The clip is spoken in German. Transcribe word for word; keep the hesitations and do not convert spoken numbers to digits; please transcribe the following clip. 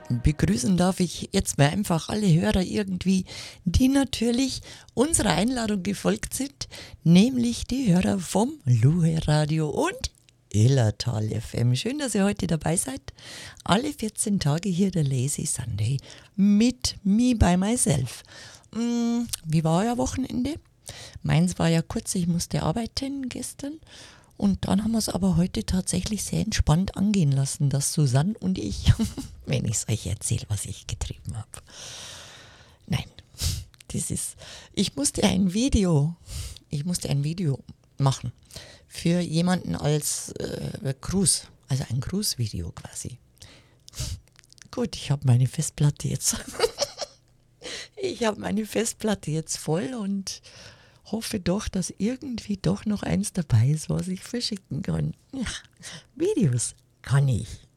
begrüßen darf ich jetzt mal einfach alle Hörer irgendwie, die natürlich unserer Einladung gefolgt sind, nämlich die Hörer vom Luhe Radio und Illertal F M. Schön, dass ihr heute dabei seid. Alle vierzehn Tage hier der Lazy Sunday mit me by myself. Hm, wie war euer Wochenende? Meins war ja kurz, ich musste arbeiten gestern. Und dann haben wir es aber heute tatsächlich sehr entspannt angehen lassen, dass Susanne und ich, wenn ich es euch erzähle, was ich getrieben habe. Nein, das ist, ich musste ein Video, ich musste ein Video machen für jemanden als äh, Gruß, also ein Grußvideo quasi. Gut, ich habe meine Festplatte jetzt, ich habe meine Festplatte jetzt voll und hoffe doch, dass irgendwie doch noch eins dabei ist, was ich verschicken kann. Ja, Videos kann ich.